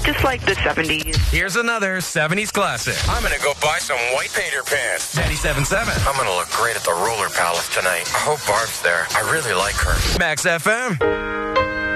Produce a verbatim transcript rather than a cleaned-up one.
just like the seventies. Here's another seventies classic. I'm going to go buy some white painter pants. ninety-seven point seven. I'm going to look great at the Roller Palace tonight. I hope Barb's there. I really like her. Max F M.